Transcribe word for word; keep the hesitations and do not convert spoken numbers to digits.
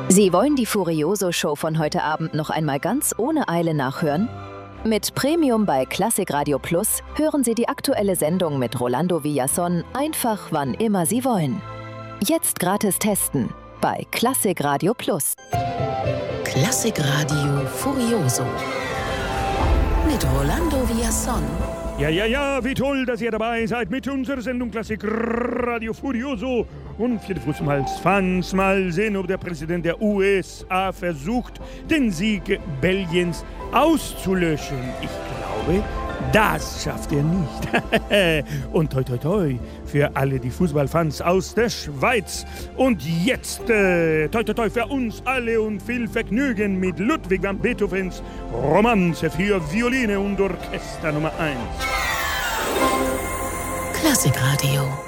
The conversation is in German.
Sie wollen die Furioso-Show von heute Abend noch einmal ganz ohne Eile nachhören? Mit Premium bei Klassik Radio Plus hören Sie die aktuelle Sendung mit Rolando Villazón einfach wann immer Sie wollen. Jetzt gratis testen bei Klassik Radio Plus. Klassik Radio Furioso mit Rolando Villazón. Ja, ja, ja, wie toll, dass ihr dabei seid mit unserer Sendung Klassik Radio Furioso. Und für die Fußballfans mal sehen, ob der Präsident der U S A versucht, den Sieg Belgiens auszulöschen. Ich glaube, das schafft er nicht. Und toi, toi, toi für alle die Fußballfans aus der Schweiz. Und jetzt, äh, toi, toi, toi für uns alle und viel Vergnügen mit Ludwig van Beethovens Romanze für Violine und Orchester Nummer eins. Klassik Radio.